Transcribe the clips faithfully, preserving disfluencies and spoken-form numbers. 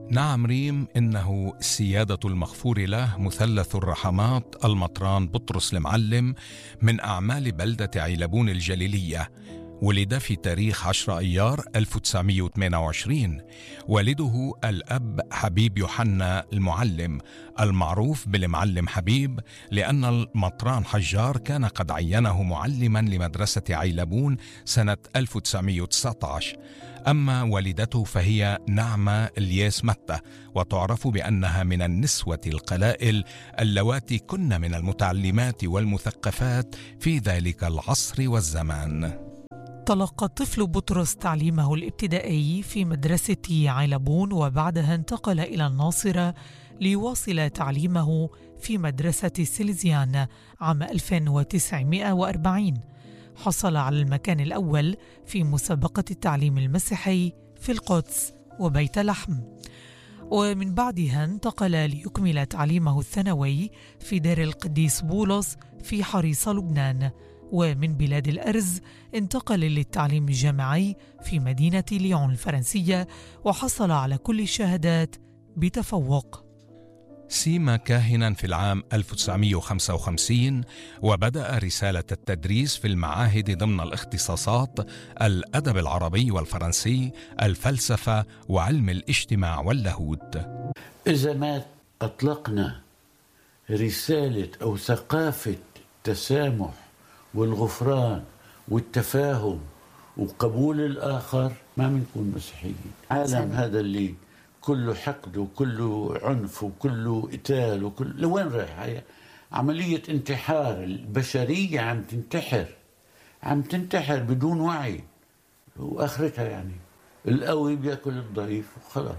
نعم ريم، إنه سيادة المغفور له مثلث الرحمات المطران بطرس المعلم من أعمال بلدة عيلبون الجليلية. ولد في تاريخ عشرة أيار ألف وتسعمائة وثمانية وعشرين. والده الأب حبيب يوحنا المعلم المعروف بالمعلم حبيب، لأن المطران حجار كان قد عينه معلما لمدرسة عيلبون سنة ألف وتسعمائة وتسعة عشر. أما والدته فهي نعمة الياس متى، وتعرف بأنها من النسوة القلائل اللواتي كن من المتعلمات والمثقفات في ذلك العصر والزمان. تلقى الطفل بطرس تعليمه الابتدائي في مدرسة عيلبون، وبعدها انتقل إلى الناصرة ليواصل تعليمه في مدرسة سلزيان عام ألف وتسعمائة وأربعين. حصل على المكان الأول في مسابقة التعليم المسيحي في القدس وبيت لحم، ومن بعدها انتقل ليكمل تعليمه الثانوي في دار القديس بولس في حريص لبنان. ومن بلاد الأرز انتقل للتعليم الجامعي في مدينة ليون الفرنسية، وحصل على كل الشهادات بتفوق. سيما كاهنا في العام ألف وتسعمائة وخمسة وخمسين، وبدأ رسالة التدريس في المعاهد ضمن الاختصاصات الأدب العربي والفرنسي، الفلسفة، وعلم الاجتماع واللاهوت. إذا ما أطلقنا رسالة أو ثقافة التسامح والغفران والتفاهم وقبول الآخر ما بنكون مسيحيين. عالم هذا اللي كله حقد وكله عنف وكله قتال وكل لوين رايح؟ هي عملية انتحار. البشرية عم تنتحر عم تنتحر بدون وعي، وآخرتها يعني القوي بيأكل الضعيف وخلاص.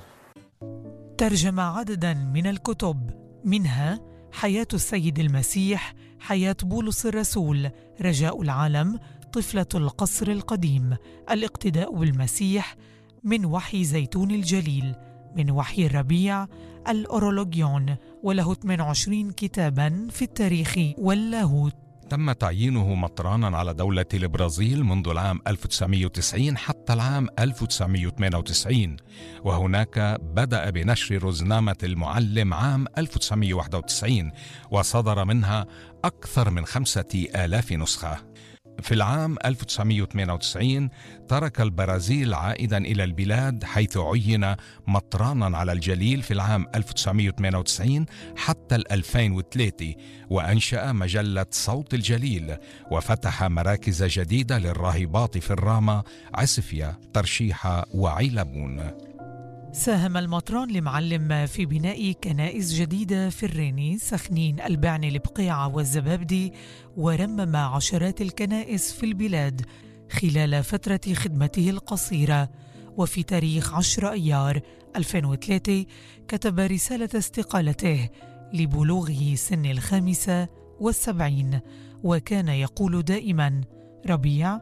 ترجم عددا من الكتب، منها حياة السيد المسيح، حياة بولس الرسول، رجاء العالم، طفلة القصر القديم، الاقتداء بالمسيح، من وحي زيتون الجليل، من وحي الربيع، الأورولوجيون، وله ثمانية وعشرين كتابا في التاريخ واللاهوت. تم تعيينه مطرانا على دولة البرازيل منذ العام ألف وتسعمائة وتسعين حتى العام ألف وتسعمائة وثمانية وتسعين، وهناك بدأ بنشر روزنامة المعلم عام ألف وتسعمائة وواحد وتسعين، وصدر منها أكثر من خمسة آلاف نسخة. في العام ألف وتسعمائة وثمانية وتسعين ترك البرازيل عائدا إلى البلاد، حيث عين مطرانا على الجليل في العام ألف وتسعمائة وثمانية وتسعين حتى ألفين وثلاثة، وأنشأ مجلة صوت الجليل، وفتح مراكز جديدة للراهبات في الرامة، عسفية، ترشيحة، وعيلبون. ساهم المطران لمعلم في بناء كنائس جديدة في الريني، سخنين، البعني، البقيعة والزبابدي، ورمم عشرات الكنائس في البلاد خلال فترة خدمته القصيرة. وفي تاريخ عشرة أيار ألفين وثلاثة كتب رسالة استقالته لبلوغه سن الخامسة والسبعين، وكان يقول دائما: ربيع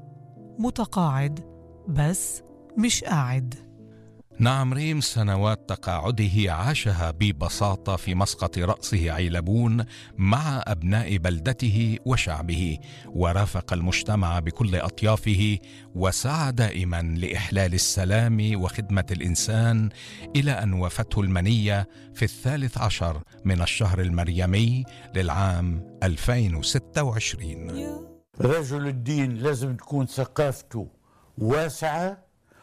متقاعد بس مش قاعد. نعم ريم، سنوات تقاعده عاشها ببساطة في مسقط رأسه عيلبون مع أبناء بلدته وشعبه، ورافق المجتمع بكل أطيافه، وسعى دائما لإحلال السلام وخدمة الإنسان، إلى أن وفته المنية في الثالث عشر من الشهر المريمي للعام ألفين وستة وعشرين. رجل الدين لازم تكون ثقافته واسعة،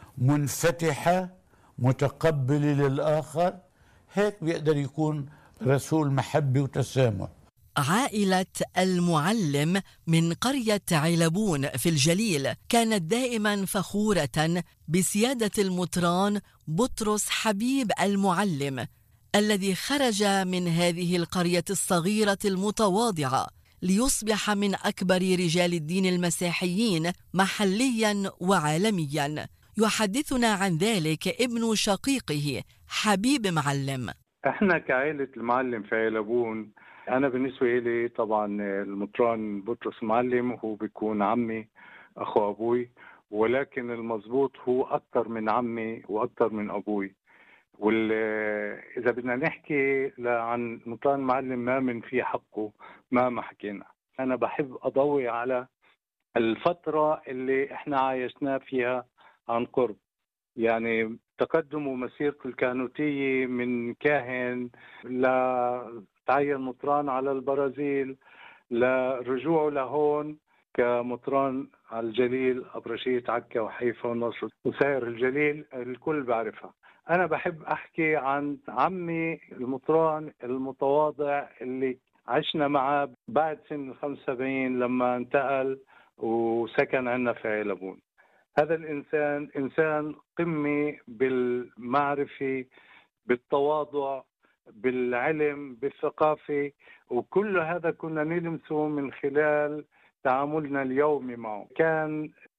منفتحة، متقبل للآخر، هيك بيقدر يكون رسول محبة وتسامح. عائلة المعلم من قرية عيلبون في الجليل كانت دائما فخورة بسيادة المطران بطرس حبيب المعلم، الذي خرج من هذه القرية الصغيرة المتواضعة ليصبح من أكبر رجال الدين المسيحيين محليا وعالميا. يحدثنا عن ذلك ابن شقيقه حبيب معلم. احنا كعائلة المعلم في عيلبون، انا بالنسبة لي طبعا المطران بطرس معلم هو بيكون عمي، اخو ابوي، ولكن المضبوط هو اكثر من عمي واكثر من ابوي. واذا بدنا نحكي عن مطران معلم ما من في حقه ما ما حكينا. انا بحب اضوي على الفترة اللي احنا عايشنا فيها عن قرب، يعني تقدم ومسيرته الكهنوتية من كاهن لتعين مطران على البرازيل، لرجوعه لهون كمطران على الجليل، أبرشية عكا وحيفا ونصر وسائر الجليل الكل بعرفها. أنا بحب أحكي عن عمي المطران المتواضع اللي عشنا معه بعد سن الخمسة وسبعين لما انتقل وسكن عنا في علبون. هذا الإنسان إنسان قمة بالمعرفة، بالتواضع، بالعلم، بالثقافة، وكل هذا كنا نلمسه من خلال تعاملنا اليومي معه. كان